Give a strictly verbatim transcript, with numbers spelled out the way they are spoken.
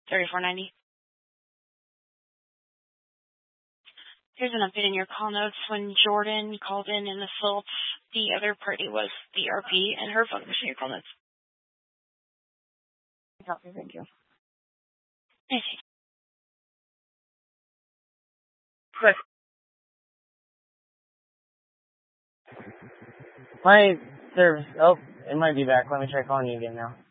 thirty-four ninety. Here's an update in your call notes. When Jordan called in in assault, the other party was the R P, and her phone was in your call notes. Copy, thank you. I see. Quick. My service, oh, it might be back. Let me try calling you again now.